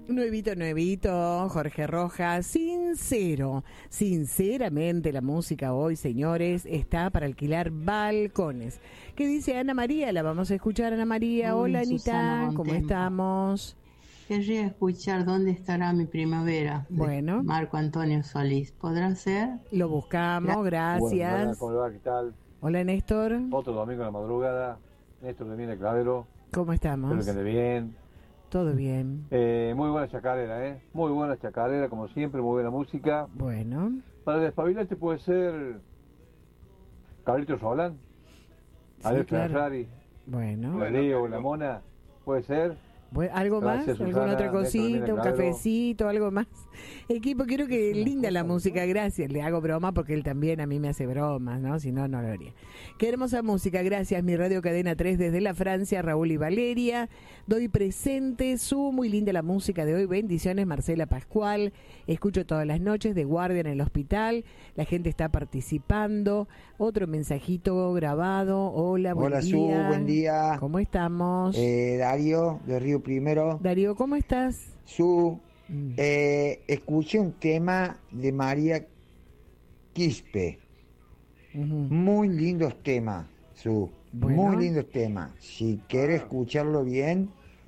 Nuevito, nuevito, Jorge Rojas, sincero, sinceramente la música hoy, señores, está para alquilar balcones. ¿Qué dice Ana María? La vamos a escuchar, Ana María. Hola, Anita, ¿cómo estamos? Querría escuchar ¿Dónde estará mi primavera? Bueno. Marco Antonio Solís. ¿Podrá ser? Lo buscamos, gracias. Bueno, ¿cómo le va? ¿Qué tal? Hola, Néstor. Otro domingo en la madrugada. Néstor de Viene Clavero. ¿Cómo estamos? Espero que ande bien. Todo bien. Muy buena chacarera, Muy buena chacarera, como siempre, muy buena música. Bueno. Para despabilarte puede ser Carlitos Solán, Sí, Alex claro. Ferrari, Bueno. Darío, La Mona, puede ser. ¿Algo Gracias, más? Susana. ¿Alguna otra Néstor cosita? Viene ¿Un Clavero. cafecito? ¿Algo más? Equipo, quiero que linda la música, gracias. Le hago broma porque él también a mí me hace bromas, ¿no? Si no, no lo haría. Qué hermosa música, gracias. Mi Radio Cadena 3 desde la Francia, Raúl y Valeria. Doy presente, muy linda la música de hoy. Bendiciones, Marcela Pascual. Escucho todas las noches de guardia en el hospital. La gente está participando. Otro mensajito grabado. Hola, buen Hola, día. Su, buen día. ¿Cómo estamos? Darío, de Río Primero. Darío, ¿cómo estás? Su, escuché un tema de María Quispe. Muy lindos temas, Su. Bueno. Muy lindos temas. Si quieres escucharlo bien,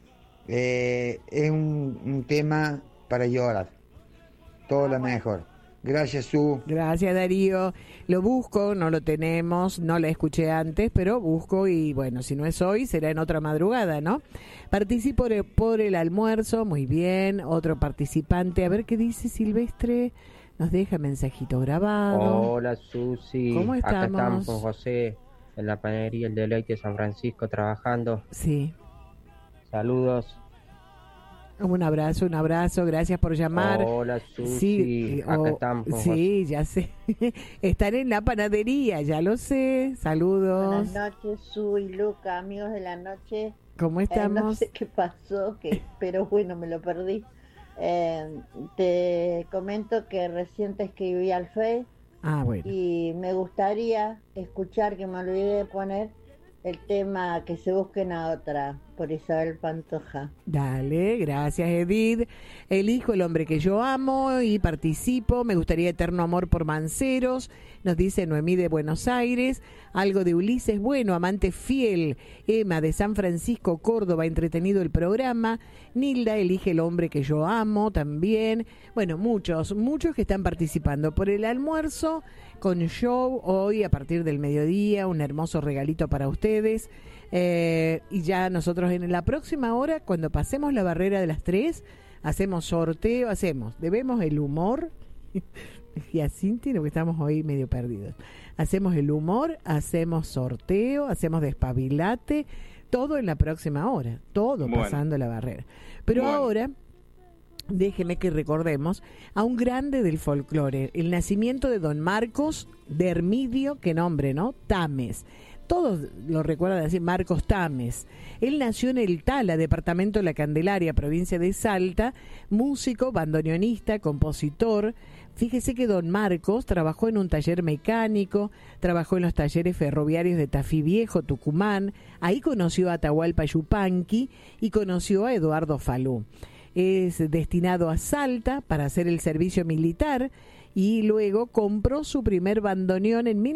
es un tema para llorar. Todo lo mejor. Gracias, Su. Gracias, Darío. Lo busco, no lo tenemos, no la escuché antes, pero busco y bueno, si no es hoy, será en otra madrugada, ¿no? Participo por el almuerzo, muy bien. Otro participante, a ver qué dice Silvestre. Nos deja mensajito grabado. Hola, Susi. ¿Cómo estamos? Acá estamos con José en la panadería El Deleite de San Francisco trabajando. Sí. Saludos. Un abrazo, gracias por llamar. Hola, Susi. Sí, acá estamos con José. sí, ya sé. Están en la panadería, ya lo sé. Saludos. Buenas noches, Su y Luca, amigos de la noche. ¿Cómo estamos? No sé qué pasó, pero bueno, me lo perdí. Te comento que recién te escribí al Face Bueno. y me gustaría escuchar, que me olvidé de poner, el tema Que se busquen a otra, por Isabel Pantoja. Dale, gracias, Edith. Elijo El hombre que yo amo y participo. Me gustaría Eterno amor por Manceros. Nos dice Noemí de Buenos Aires. Algo de Ulises Bueno, amante fiel. Emma de San Francisco, Córdoba, entretenido el programa. Nilda elige El hombre que yo amo también. Bueno, muchos que están participando por el almuerzo con show hoy a partir del mediodía. Un hermoso regalito para ustedes. Y ya nosotros en la próxima hora, cuando pasemos la barrera de las 3, hacemos sorteo, debemos el humor, y a Cinti, que estamos hoy medio perdidos, hacemos el humor, hacemos sorteo, hacemos despabilate, todo en la próxima hora, todo bueno, pasando la barrera. Pero bueno, ahora, déjeme que recordemos a un grande del folclore, el nacimiento de Don Marcos de Hermidio, qué nombre, ¿no? Tames. Todos lo recuerdan así, Marcos Tames. Él nació en El Tala, departamento de La Candelaria, provincia de Salta, músico, bandoneonista, compositor. Fíjese que don Marcos trabajó en un taller mecánico, trabajó en los talleres ferroviarios de Tafí Viejo, Tucumán. Ahí conoció a Atahualpa Yupanqui y conoció a Eduardo Falú. Es destinado a Salta para hacer el servicio militar y luego compró su primer bandoneón en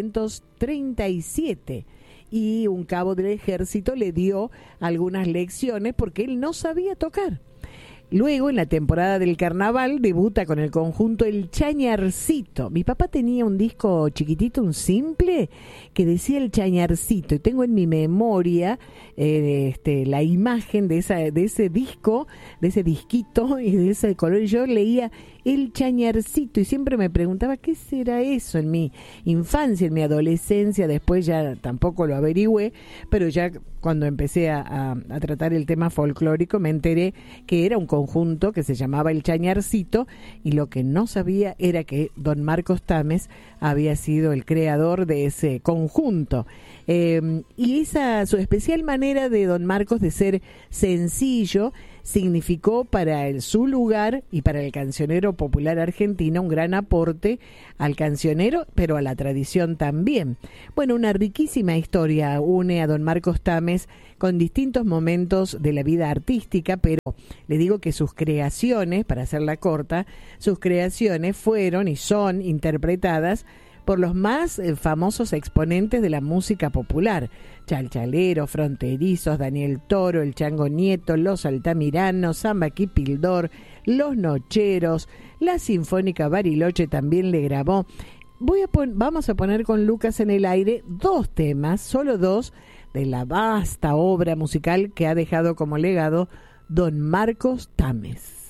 1937 y un cabo del ejército le dio algunas lecciones porque él no sabía tocar. Luego, en la temporada del carnaval, debuta con el conjunto El Chañarcito. Mi papá tenía un disco chiquitito, un simple, que decía El Chañarcito. Y tengo en mi memoria la imagen de ese disco, de ese disquito y de ese color. Y yo leía El Chañarcito y siempre me preguntaba qué será eso en mi infancia, en mi adolescencia. Después ya tampoco lo averigüé, pero ya cuando empecé a tratar el tema folclórico me enteré que era un conjunto que se llamaba El Chañarcito y lo que no sabía era que don Marcos Tames había sido el creador de ese conjunto. Y esa su especial manera de don Marcos de ser sencillo, significó para su lugar y para el cancionero popular argentino un gran aporte al cancionero, pero a la tradición también. Bueno, una riquísima historia une a don Marcos Tames con distintos momentos de la vida artística, pero le digo que sus creaciones, para hacerla corta, sus creaciones fueron y son interpretadas por los más famosos exponentes de la música popular: Chalchalero, Fronterizos, Daniel Toro, el Chango Nieto, los Altamiranos, Samba Kipildor, los Nocheros, la Sinfónica Bariloche también le grabó. Vamos a poner con Lucas en el aire 2 temas, solo 2, de la vasta obra musical que ha dejado como legado don Marcos Tames.